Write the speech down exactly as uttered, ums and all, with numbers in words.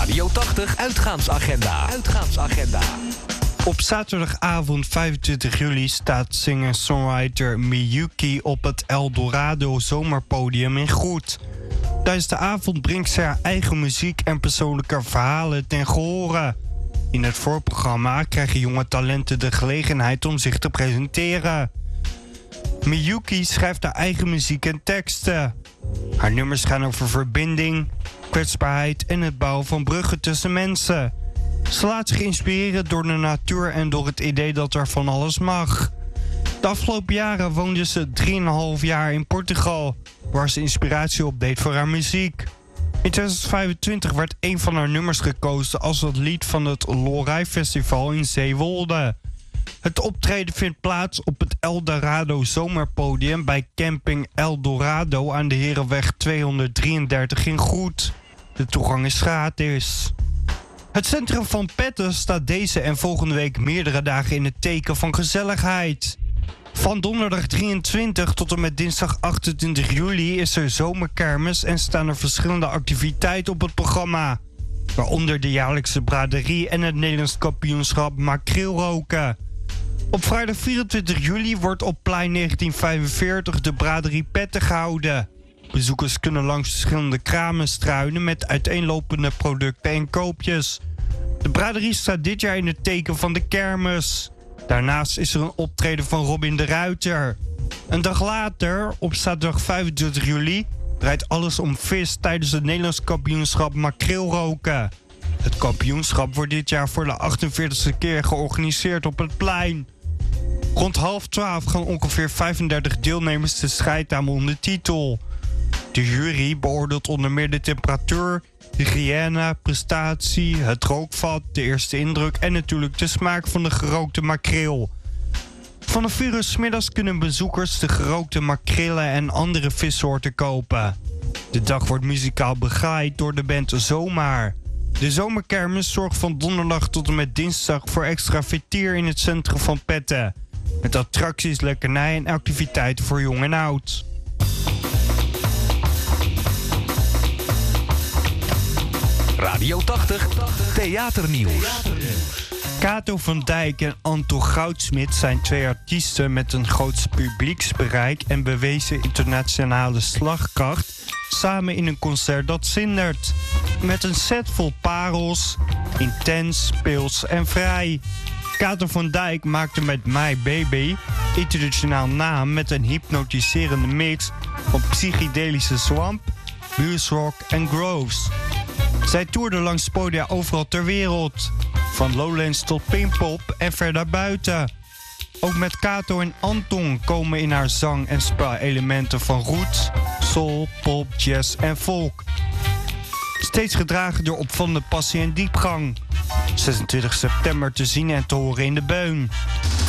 Radio tachtig uitgaansagenda. Uitgaansagenda. Op zaterdagavond vijfentwintig juli staat singer-songwriter Miyuki op het Eldorado Zomerpodium in Groet. Tijdens de avond brengt ze haar eigen muziek en persoonlijke verhalen ten gehore. In het voorprogramma krijgen jonge talenten de gelegenheid om zich te presenteren. Miyuki schrijft haar eigen muziek en teksten. Haar nummers gaan over verbinding, kwetsbaarheid en het bouwen van bruggen tussen mensen. Ze laat zich inspireren door de natuur en door het idee dat er van alles mag. De afgelopen jaren woonde ze drieënhalf jaar in Portugal, waar ze inspiratie opdeed voor haar muziek. In tweeduizend vijfentwintig werd een van haar nummers gekozen als het lied van het Lorij Festival in Zeewolde. Het optreden vindt plaats op het Eldorado Zomerpodium bij camping Eldorado aan de Herenweg tweehonderddrieëndertig in Groet. De toegang is gratis. Het centrum van Petten staat deze en volgende week meerdere dagen in het teken van gezelligheid. Van donderdag drieëntwintig tot en met dinsdag achtentwintig juli is er zomerkermis en staan er verschillende activiteiten op het programma. Waaronder de jaarlijkse braderie en het Nederlands kampioenschap makreelroken. Op vrijdag vierentwintig juli wordt op plein negentien vijfenveertig de braderie Petten gehouden. Bezoekers kunnen langs verschillende kramen struinen met uiteenlopende producten en koopjes. De braderie staat dit jaar in het teken van de kermis. Daarnaast is er een optreden van Robin de Ruiter. Een dag later, op zaterdag vijfentwintig juli, draait alles om vis tijdens het Nederlands kampioenschap makreelroken. Het kampioenschap wordt dit jaar voor de achtenveertigste keer georganiseerd op het plein. Rond half twaalf gaan ongeveer vijfendertig deelnemers de strijd aan om de titel. De jury beoordeelt onder meer de temperatuur, hygiëne, prestatie, het rookvat, de eerste indruk en natuurlijk de smaak van de gerookte makreel. Vanaf vier uur 's middags kunnen bezoekers de gerookte makrelen en andere vissoorten kopen. De dag wordt muzikaal begeleid door de band Zomaar. De zomerkermis zorgt van donderdag tot en met dinsdag voor extra vertier in het centrum van Petten. Met attracties, lekkernij en activiteiten voor jong en oud. Radio tachtig, theaternieuws. Kato van Dijk en Anto Goudsmit zijn twee artiesten met een groot publieksbereik en bewezen internationale slagkracht, samen in een concert dat zindert. Met een set vol parels, intens, speels en vrij. Kato van Dijk maakte met My Baby internationaal naam met een hypnotiserende mix van psychedelische swamp, bluesrock en groves. Zij toerde langs podia overal ter wereld, van Lowlands tot Pinkpop en verder buiten. Ook met Kato en Anton komen in haar zang en spel elementen van roots, soul, pop, jazz en folk. Steeds gedragen door opvallende passie en diepgang. zesentwintig september te zien en te horen in de Beun.